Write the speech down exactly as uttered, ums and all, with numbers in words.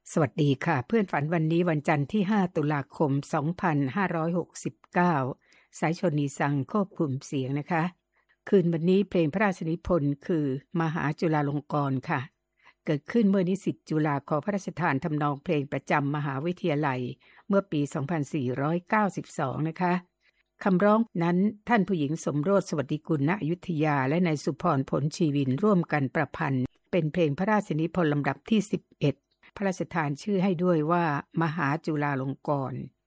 สวัสดีค่ะเพื่อนฝันวันนี้วันจันทร์ที่ห้าตุลาคมสองพันห้าร้อยหกสิบเก้าสายชนนีสังควบคุมเสียงนะคะคืนวันนี้เพลงพระราชนิพนธ์คือมหาจุฬาลงกรณ์ค่ะเกิดขึ้นเมื่อนิสิตจุฬาขอพระราชทานทำนองเพลงประจำมหาวิทยาลัยเมื่อปีสองพันสี่ร้อยเก้าสิบสองนะคะคำร้องนั้นท่านผู้หญิงสมโรสสวัสดิกุลณอยุธยาและนายสุพรผลชีวินร่วมกันประพันธ์เป็นเพลงพระราชนิพนธ์ลำดับที่สิบเอ็ดพระราชทานชื่อให้ด้วยว่ามหาจุฬาลงกรณ์